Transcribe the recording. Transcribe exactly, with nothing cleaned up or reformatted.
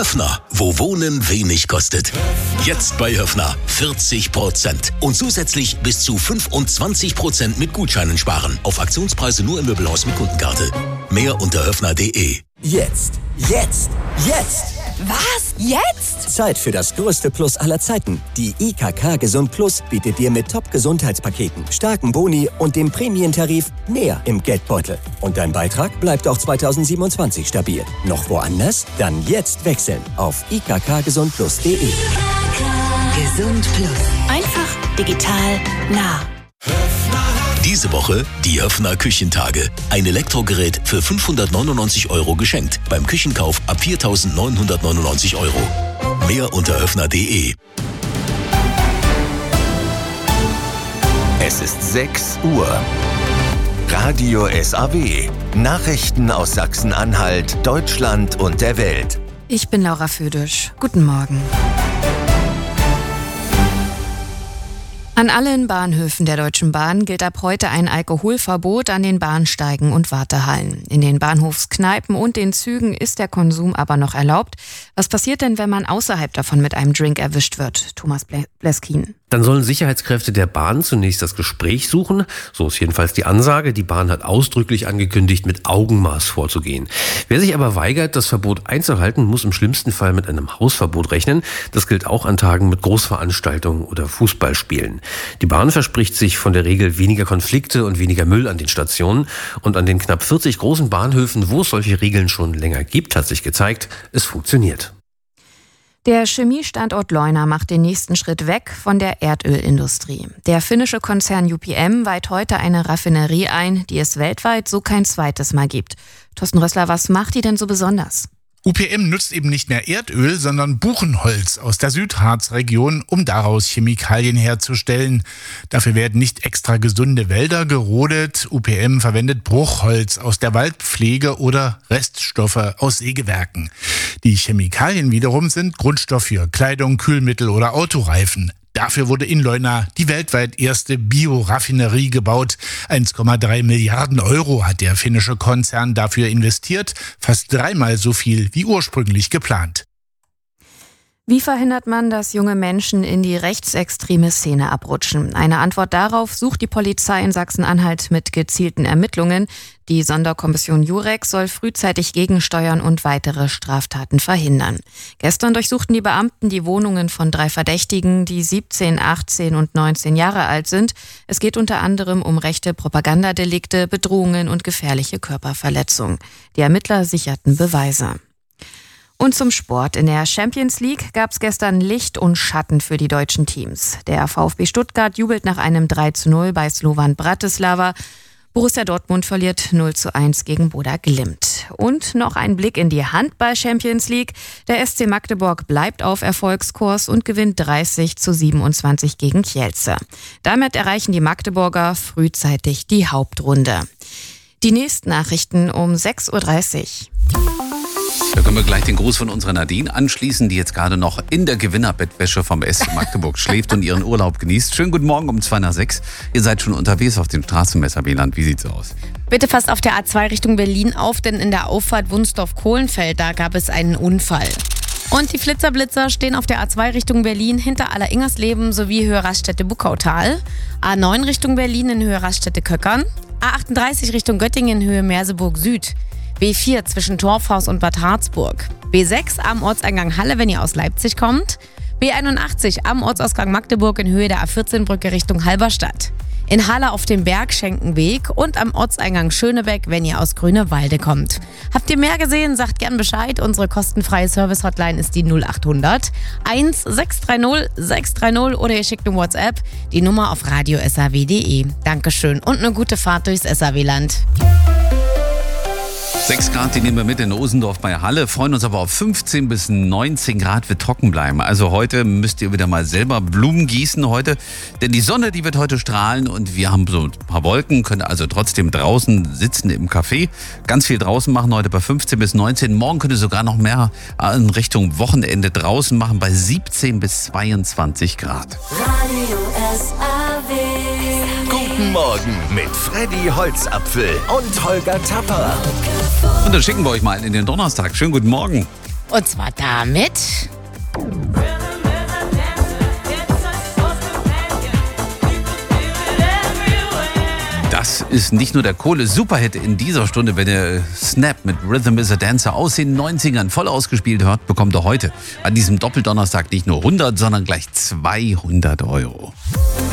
Höffner, wo Wohnen wenig kostet. Jetzt bei Höffner vierzig Prozent und zusätzlich bis zu fünfundzwanzig Prozent mit Gutscheinen sparen. Auf Aktionspreise nur im Möbelhaus mit Kundenkarte. Mehr unter höffner punkt de. Jetzt, jetzt, jetzt! Was? Jetzt? Zeit für das größte Plus aller Zeiten. Die I K K Gesund Plus bietet dir mit Top-Gesundheitspaketen, starken Boni und dem Prämientarif mehr im Geldbeutel. Und dein Beitrag bleibt auch zweitausendsiebenundzwanzig stabil. Noch woanders? Dann jetzt wechseln auf i k k gesund plus punkt de. Gesund Plus. Einfach, digital, nah. Diese Woche die Höffner Küchentage. Ein Elektrogerät für fünfhundertneunundneunzig Euro geschenkt. Beim Küchenkauf ab viertausendneunhundertneunundneunzig Euro. Mehr unter höffner punkt de. Es ist sechs Uhr. Radio S A W. Nachrichten aus Sachsen-Anhalt, Deutschland und der Welt. Ich bin Laura Födisch. Guten Morgen. An allen Bahnhöfen der Deutschen Bahn gilt ab heute ein Alkoholverbot an den Bahnsteigen und Wartehallen. In den Bahnhofskneipen und den Zügen ist der Konsum aber noch erlaubt. Was passiert denn, wenn man außerhalb davon mit einem Drink erwischt wird? Thomas Bleskin. Dann sollen Sicherheitskräfte der Bahn zunächst das Gespräch suchen. So ist jedenfalls die Ansage. Die Bahn hat ausdrücklich angekündigt, mit Augenmaß vorzugehen. Wer sich aber weigert, das Verbot einzuhalten, muss im schlimmsten Fall mit einem Hausverbot rechnen. Das gilt auch an Tagen mit Großveranstaltungen oder Fußballspielen. Die Bahn verspricht sich von der Regel weniger Konflikte und weniger Müll an den Stationen. Und an den knapp vierzig großen Bahnhöfen, wo es solche Regeln schon länger gibt, hat sich gezeigt, es funktioniert. Der Chemiestandort Leuna macht den nächsten Schritt weg von der Erdölindustrie. Der finnische Konzern U P M weiht heute eine Raffinerie ein, die es weltweit so kein zweites Mal gibt. Thorsten Rössler, was macht die denn so besonders? U P M nutzt eben nicht mehr Erdöl, sondern Buchenholz aus der Südharzregion, um daraus Chemikalien herzustellen. Dafür werden nicht extra gesunde Wälder gerodet. U P M verwendet Bruchholz aus der Waldpflege oder Reststoffe aus Sägewerken. Die Chemikalien wiederum sind Grundstoff für Kleidung, Kühlmittel oder Autoreifen. Dafür wurde in Leuna die weltweit erste Bioraffinerie gebaut. eins Komma drei Milliarden Euro hat der finnische Konzern dafür investiert, fast dreimal so viel wie ursprünglich geplant. Wie verhindert man, dass junge Menschen in die rechtsextreme Szene abrutschen? Eine Antwort darauf sucht die Polizei in Sachsen-Anhalt mit gezielten Ermittlungen. Die Sonderkommission Jurex soll frühzeitig gegensteuern und weitere Straftaten verhindern. Gestern durchsuchten die Beamten die Wohnungen von drei Verdächtigen, die siebzehn, achtzehn und neunzehn Jahre alt sind. Es geht unter anderem um rechte Propagandadelikte, Bedrohungen und gefährliche Körperverletzung. Die Ermittler sicherten Beweise. Und zum Sport. In der Champions League gab es gestern Licht und Schatten für die deutschen Teams. Der VfB Stuttgart jubelt nach einem drei zu null bei Slovan Bratislava. Borussia Dortmund verliert null zu eins gegen Boda Glimt. Und noch ein Blick in die Handball-Champions League. Der S C Magdeburg bleibt auf Erfolgskurs und gewinnt dreißig zu siebenundzwanzig gegen Kielce. Damit erreichen die Magdeburger frühzeitig die Hauptrunde. Die nächsten Nachrichten um sechs Uhr dreißig. Da können wir gleich den Gruß von unserer Nadine anschließen, die jetzt gerade noch in der Gewinnerbettwäsche vom S C Magdeburg schläft und ihren Urlaub genießt. Schönen guten Morgen um zwei nach sechs. Ihr seid schon unterwegs auf dem Straßenmesser-Wieland. Wie sieht's aus? Bitte passt auf der A zwei Richtung Berlin auf, denn in der Auffahrt Wunsdorf-Kohlenfeld, da gab es einen Unfall. Und die Flitzer-Blitzer stehen auf der A zwei Richtung Berlin hinter Aller-Ingersleben sowie Höhe Raststätte-Buckautal. A neun Richtung Berlin in Höhe Raststätte-Köckern. A achtunddreißig Richtung Göttingen in Höhe Merseburg Süd. B vier zwischen Torfhaus und Bad Harzburg. B sechs am Ortseingang Halle, wenn ihr aus Leipzig kommt. B einundachtzig am Ortsausgang Magdeburg in Höhe der A vierzehn Brücke Richtung Halberstadt. In Halle auf dem Bergschenkenweg und am Ortseingang Schönebeck, wenn ihr aus Grünewalde kommt. Habt ihr mehr gesehen? Sagt gern Bescheid. Unsere kostenfreie Service-Hotline ist die null achthundert eins sechs drei null sechs drei null oder ihr schickt eine WhatsApp, die Nummer auf radio s a w punkt de. Dankeschön und eine gute Fahrt durchs S A W-Land. sechs Grad, die nehmen wir mit in Osendorf bei Halle, freuen uns aber auf fünfzehn bis neunzehn Grad, wird trocken bleiben. Also heute müsst ihr wieder mal selber Blumen gießen heute, denn die Sonne, die wird heute strahlen und wir haben so ein paar Wolken, könnt also trotzdem draußen sitzen im Café, ganz viel draußen machen heute bei fünfzehn bis neunzehn. Morgen könnt ihr sogar noch mehr in Richtung Wochenende draußen machen bei siebzehn bis zweiundzwanzig Grad. Radio S A W. Guten Morgen mit Freddy Holzapfel und Holger Tapper. Und dann schicken wir euch mal in den Donnerstag. Schönen guten Morgen. Und zwar damit. Das ist nicht nur der Kohle-Superhit in dieser Stunde. Wenn ihr Snap mit Rhythm is a Dancer aus den neunzigern voll ausgespielt hört, bekommt ihr heute an diesem Doppeldonnerstag nicht nur hundert, sondern gleich zweihundert Euro.